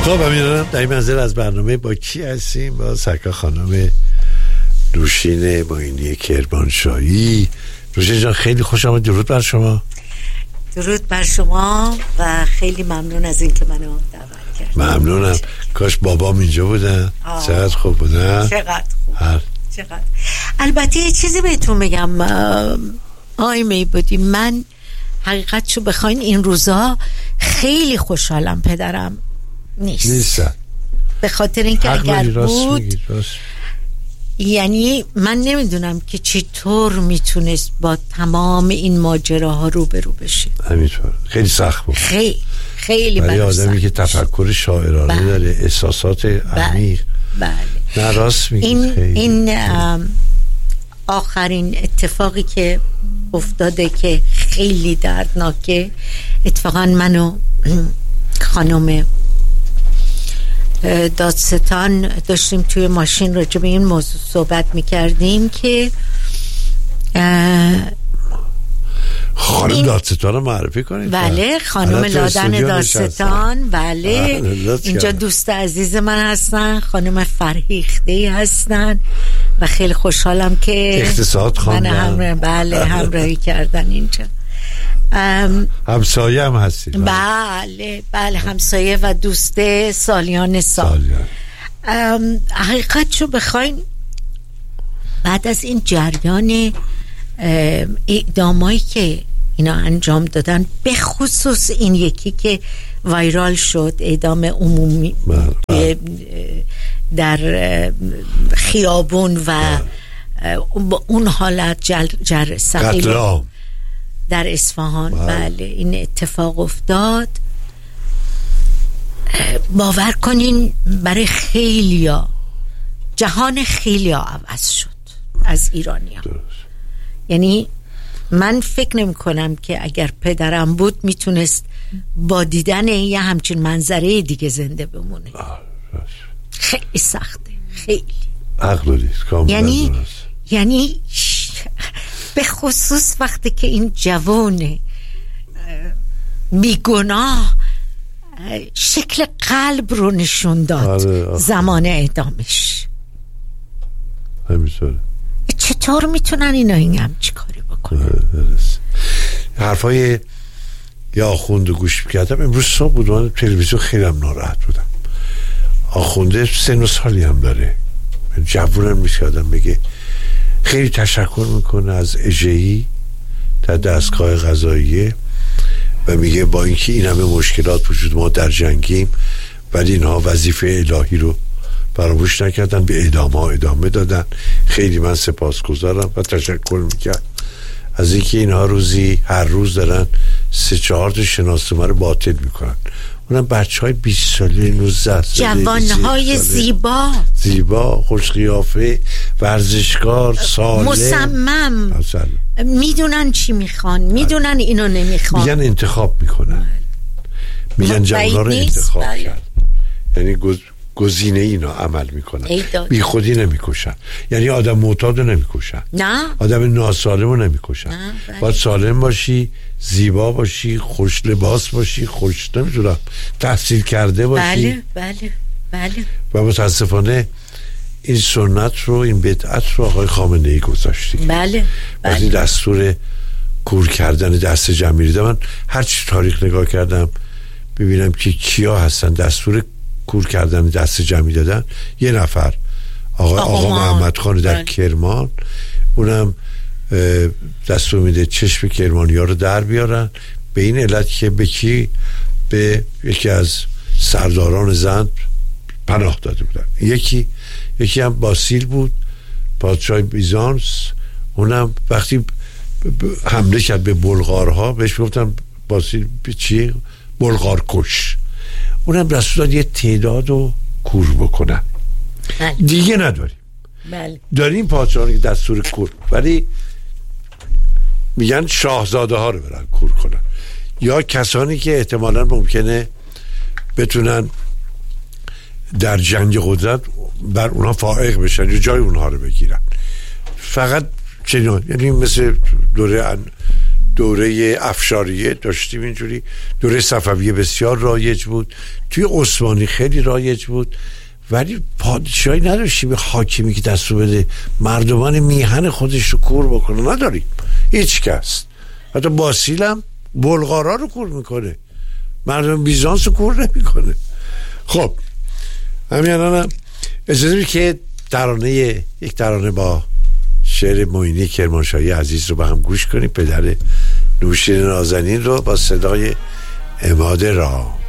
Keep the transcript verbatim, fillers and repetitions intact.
خب امیرانم در این منزل از برنامه با کی هستیم؟ با سرکار خانم نوشین معینی کرمانشاهی. نوشین جان خیلی خوش آمد. درود بر شما. درود بر شما و خیلی ممنون از این که منو دعوت کردید. ممنونم. کاش بابام اینجا بودن. چقدر خوب بودن. چقدر خوب. هر. چقدر. البته یه چیزی بهتون بگم آی می بودی، من حقیقتشو بخواین این روزا خیلی خوشحالم پدرم نیست نیستن، به خاطر اینکه اگر بود یعنی من نمیدونم که چطور میتونست با تمام این ماجراها روبرو بشه. همینطور خیلی سخت بود. خیلی خیلی برای آدمی که تفکر شاعرانه بله. داره، احساسات عمیق. بله نه راست میگید. این خیلی. این آخرین اتفاقی که افتاده که خیلی دردناکه، اتفاقا منو خانم دادستان داشتیم توی ماشین راجع به این موضوع صحبت میکردیم که خانم دادستان رو معرفی کنید. بله خانم لادن دادستان. بله اینجا دوست عزیز من هستن، خانم فرهیخته هستن و خیلی خوشحالم که اقتصاد خانم همراه بله همراهی کردن اینجا. همسایه هم هستی؟ بله بله همسایه و دوست سالیان سال. حقیقتشو بخواین بعد از این جریان اعدامایی که اینا انجام دادن، به خصوص این یکی که وایرال شد، اعدام عمومی در خیابون و اون حالت جر, جر قتل در اصفهان. بله این اتفاق افتاد. باور کنین برای خیلیا جهان خیلیا عوض شد از ایرانیا. یعنی من فکر نمی کنم که اگر پدرم بود میتونست با دیدن یه همچین منظره دیگه زنده بمونه. خیلی سخته، خیلی عقل یعنی یعنی به خصوص وقتی که این جوان بیگناه شکل قلب رو نشون داد. آره آره. زمان اعدامش همینطوره. چطور میتونن اینا این هم چی کاری بکنن؟ حرفای یا آخونده گوش میکردم. امروز صبح بود من تلویزیون خیلی هم ناراحت بودم. آخونده سن و سالی هم داره، جوونم میشادم بگه خیلی تشکر میکنه از اژه‌ای در دستگاه قضاییه و میگه با اینکه این همه مشکلات وجود ما در جنگیم ولی اینها وظیفه الهی رو فراموش نکردن، به اعدام ها ادامه دادن. خیلی من سپاسگزارم و تشکر میکرد از اینکه اینها روزی هر روز دارن سه چهار تا شناسنامه رو باطل میکنن. اونم بچه های بیست ساله، نوزده ساله، جوان های زیبا زیبا خوش قیافه، ورزشکار، سالم، مصمم، میدونن چی میخوان، میدونن اینو نمیخوان، میگن انتخاب میکنن، میگن جوانا رو انتخاب بله. کرد. یعنی گز... گزینه اینا عمل میکنن، بی خودی نمیکشن. یعنی آدم معتاد رو نمیکشن، نه آدم ناسالم رو نمیکشن. باید سالم باشی، زیبا باشی، خوش لباس باشی، خوش نمیدونم تحصیل کرده باشی. بله بله بله. و متاسفانه این سنت رو، این بدعت رو آقای خامنه ای گذاشتی. بله بله. وقتی دستور کور کردن دست جمعی دیدم، من هر چی تاریخ نگاه کردم ببینم که کیا هستن دستور کور کردن دست جمعی دادن. یه نفر آقا, آقا, آقا محمد خان در بله. کرمان، اونم دستور میده چشم کرمانی ها رو در بیارن، به این علت که به کی؟ به یکی از سرداران زند پناه داده بودن. یکی یکی هم باسیل بود، پادشاه بیزانس. اونم وقتی حمله کرد به بلغارها بهش گفتن باسیل چی؟ بلغار کش. اونم دستور داد یه تعداد رو کور بکنن. بله. دیگه نداریم. بله. داریم پادشاهانی که دستور کور، ولی میگن شاهزاده ها رو برن کور کنن یا کسانی که احتمالاً ممکنه بتونن در جنگ قدرت بر اونها فائق بشن یا جای اونها رو بگیرن. فقط چنین، یعنی مثل دوره دوره افشاریه داشتیم، اینجوری دوره صفویه بسیار رایج بود، توی عثمانی خیلی رایج بود، ولی پادشاهی نداشتیم حاکمی که دستور بده مردمان میهن خودش رو کور بکنه، نداریم هیچ کس. حتی باسیل هم بلغارا رو کور میکنه، مردم بیزانس رو کور نمیکنه. خب همین الانم اجازه بدید که ترانه یک ترانه با شعر معینی کرمانشاهی عزیز رو با هم گوش کنیم. پدر نوشین نازنین رو با صدای عماد راه.